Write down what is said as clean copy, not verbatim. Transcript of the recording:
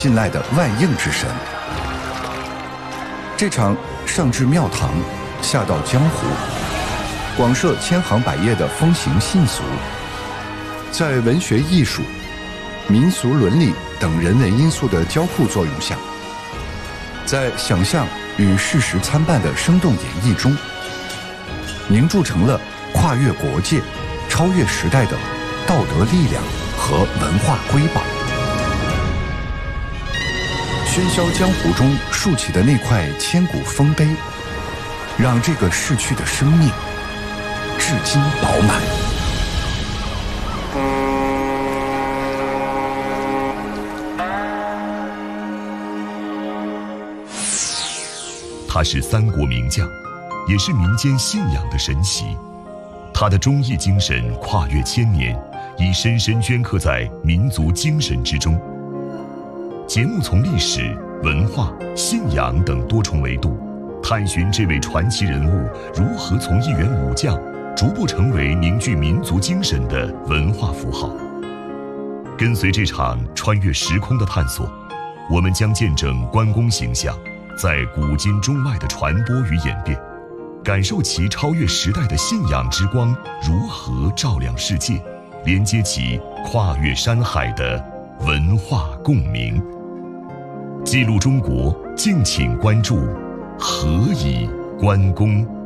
信赖的万应之神。这场上至庙堂，下到江湖，广涉千行百业的风行信俗，在文学艺术、民俗伦理等人文因素的交互作用下，在想象与事实参半的生动演绎中，凝铸成了跨越国界、超越时代的道德力量和文化瑰宝。喧嚣江湖中竖起的那块千古丰碑，让这个逝去的生命至今饱满。 他是三国名将，也是民间信仰的神祇。他的忠义精神跨越千年，已深深镌刻在民族精神之中。节目从历史、文化、信仰等多重维度，探寻这位传奇人物如何从一员武将逐步成为凝聚民族精神的文化符号。跟随这场穿越时空的探索，我们将见证关公形象在古今中外的传播与演变，感受其超越时代的信仰之光如何照亮世界，连接起跨越山海的文化共鸣。记录中国，敬请关注何以关公。